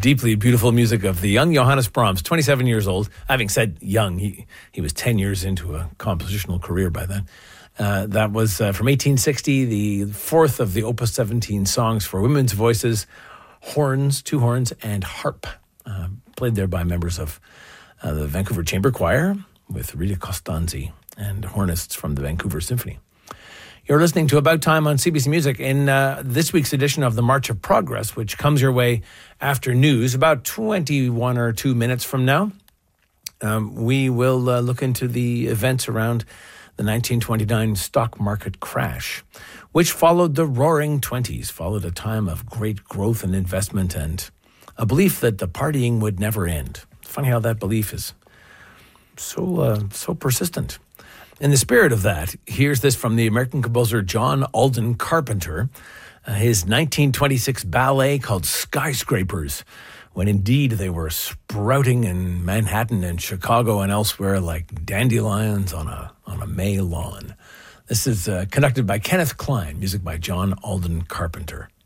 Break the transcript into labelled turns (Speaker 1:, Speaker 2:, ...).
Speaker 1: deeply beautiful music of the young Johannes Brahms, 27 years old. Having said young, he was 10 years into a compositional career by then. That was from 1860, the fourth of the Opus 17 songs for women's voices, horns, two horns, and harp. Played there by members of the Vancouver Chamber Choir with Rita Costanzi and hornists from the Vancouver Symphony. You're listening to About Time on CBC Music in this week's edition of the March of Progress, which comes your way after news about 21 or 2 minutes from now. We will look into the events around the 1929 stock market crash, which followed the Roaring Twenties, followed a time of great growth and investment and a belief that the partying would never end. It's funny how that belief is so persistent. In the spirit of that, here's this from the American composer John Alden Carpenter, his 1926 ballet called Skyscrapers, when indeed they were sprouting in Manhattan and Chicago and elsewhere like dandelions on a May lawn. This is conducted by Kenneth Klein, music by John Alden Carpenter.